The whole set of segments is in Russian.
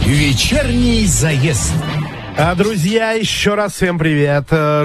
Вечерний заезд. Друзья, еще раз всем привет.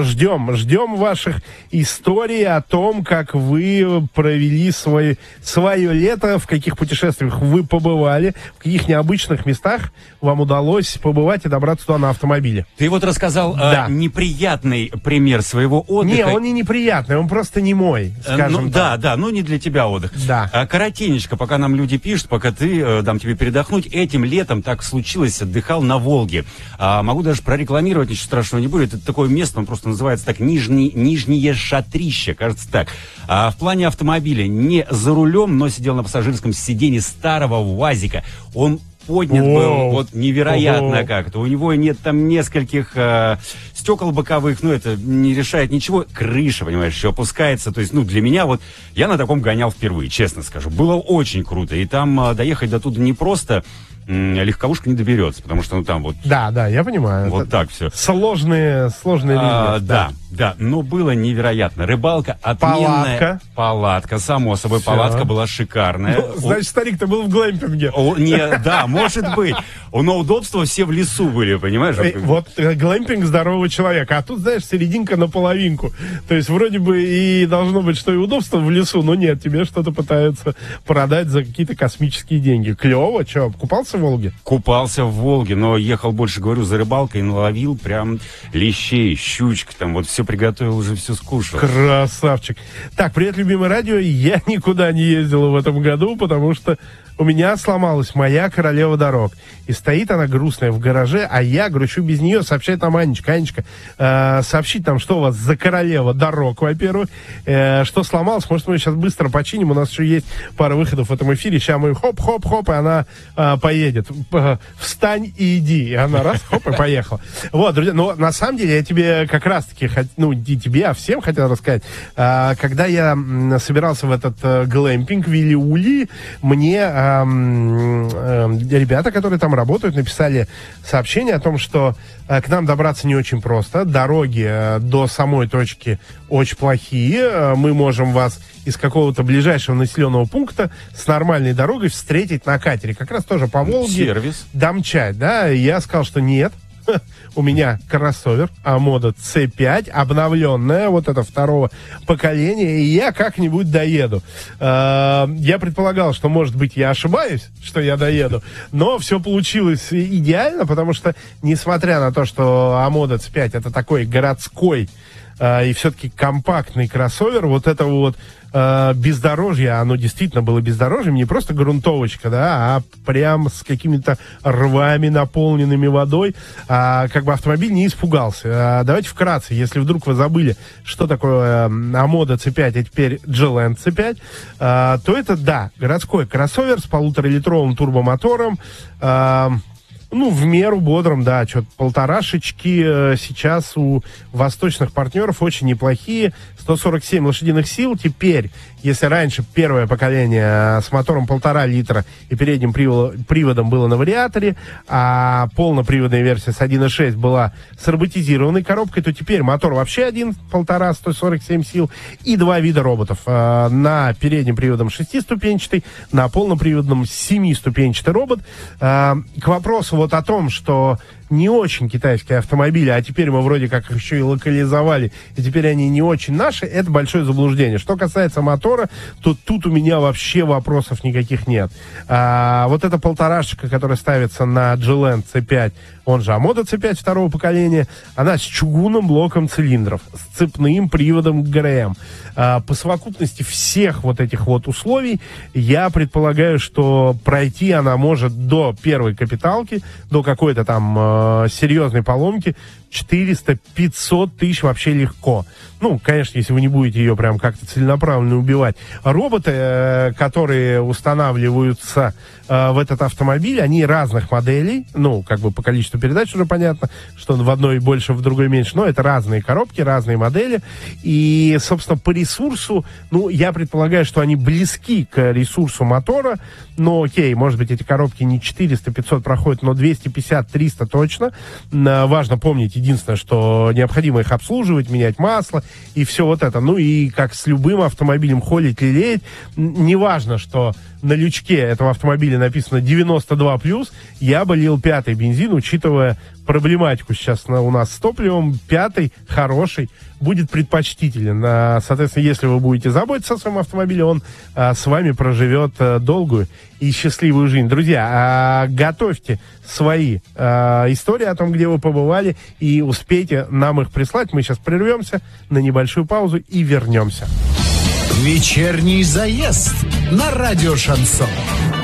Ждем ваших историй о том, как вы провели свое лето, в каких путешествиях вы побывали, в каких необычных местах вам удалось побывать и добраться туда на автомобиле. Ты вот рассказал неприятный пример своего отдыха. Не, он не неприятный, он просто не мой, скажем так. Да, не для тебя отдых. Да. Коротенечко, пока нам люди пишут, пока ты дам тебе передохнуть. Этим летом так случилось, отдыхал на Волге. Могу даже прорекламировать, ничего страшного не будет. Это такое место, он просто называется так, Нижнее Шатрище, кажется так. В плане автомобиля не за рулем, но сидел на пассажирском сиденье старого УАЗика. Он поднят был, вот невероятно как-то. У него нет там нескольких стекол боковых, это не решает ничего. Крыша, понимаешь, еще опускается. То есть, для меня вот, я на таком гонял впервые, честно скажу. Было очень круто. И там доехать до туда не просто, легковушка не доберется, потому что, там вот... Да, я понимаю. Вот так все. Сложные рельефы. Да, но было невероятно. Рыбалка отменная. Палатка, само собой, все. Палатка была шикарная. Значит, старик-то был в глэмпинге. Да, может быть. Но удобства все в лесу были, понимаешь? Вот глэмпинг здорового человека. А тут, знаешь, серединка на половинку. То есть, вроде бы и должно быть, что и удобство в лесу, но нет, тебе что-то пытаются продать за какие-то космические деньги. Клево, что, купался в Волге? Купался в Волге, но ехал больше, говорю, за рыбалкой и наловил прям лещей, щучек, там вот все приготовил, уже все скушал. Красавчик. Так, привет, любимое радио. Я никуда не ездила в этом году, потому что у меня сломалась моя королева дорог. И стоит она грустная в гараже, а я грущу без нее. Сообщает нам Анечка. Анечка, сообщить нам, что у вас за королева дорог, во-первых. Что сломалось, может, мы сейчас быстро починим. У нас еще есть пара выходов в этом эфире. Сейчас мы хоп-хоп-хоп, и она поедет. Встань и иди. И она раз, хоп, и поехала. Вот, друзья, но на самом деле я тебе как раз-таки, не тебе, а всем хотел рассказать. Когда я собирался в этот глэмпинг Вилли-Ули, мне ребята, которые там работают, написали сообщение о том, что к нам добраться не очень просто. Дороги до самой точки очень плохие. Мы можем вас из какого-то ближайшего населенного пункта с нормальной дорогой встретить на катере. Как раз тоже по Волге. Сервис. Домчать, да. И я сказал, что нет. У меня кроссовер Амода C5, обновленная, вот это второго поколения, и я как-нибудь доеду. Я предполагал, что, может быть, я ошибаюсь, что я доеду, но все получилось идеально, потому что, несмотря на то, что Амода C5 это такой городской и все-таки компактный кроссовер, вот это вот бездорожье, оно действительно было бездорожьем, не просто грунтовочка, да, а прям с какими-то рвами, наполненными водой, как бы автомобиль не испугался. Давайте вкратце, если вдруг вы забыли, что такое Амода C5, а теперь G-Land C5, то это, да, городской кроссовер с 1,5-литровым турбомотором, в меру бодрым, да, что-то полторашечки сейчас у восточных партнеров очень неплохие, 147 лошадиных сил. Теперь, если раньше первое поколение с мотором 1,5 литра и передним приводом было на вариаторе, а полноприводная версия с 1.6 была с роботизированной коробкой, то теперь мотор вообще 1,5, 147 сил и два вида роботов. На переднем приводом 6-ступенчатый, на полноприводном 7-ступенчатый робот. К вопросу вот о том, что не очень китайские автомобили, а теперь мы вроде как еще и локализовали, и теперь они не очень наши, это большое заблуждение. Что касается мотора, то тут у меня вообще вопросов никаких нет. Вот эта полторашечка, которая ставится на G-Land C5, он же Амода C5 второго поколения, она с чугунным блоком цилиндров, с цепным приводом ГРМ. По совокупности всех вот этих вот условий, я предполагаю, что пройти она может до первой капиталки, до какой-то там серьезной поломки 400-500 тысяч вообще легко. Конечно, если вы не будете ее прям как-то целенаправленно убивать. Роботы, которые устанавливаются в этот автомобиль, они разных моделей. По количеству передач уже понятно, что в одной больше, в другой меньше. Но это разные коробки, разные модели. И, собственно, по ресурсу, я предполагаю, что они близки к ресурсу мотора. Но, окей, может быть, эти коробки не 400-500 проходят, но 2 250-300 точно. Важно помнить, единственное, что необходимо их обслуживать, менять масло и все вот это. Ну и как с любым автомобилем холить, лелеять, неважно, что на лючке этого автомобиля написано 92+, я бы лил 5-й бензин, учитывая проблематику сейчас у нас с топливом. 5-й, хороший, будет предпочтителен. Соответственно, если вы будете заботиться о своем автомобиле, он с вами проживет долгую и счастливую жизнь. Друзья, готовьте свои истории о том, где вы побывали, и успейте нам их прислать. Мы сейчас прервемся на небольшую паузу и вернемся. Вечерний заезд на радио «Шансон».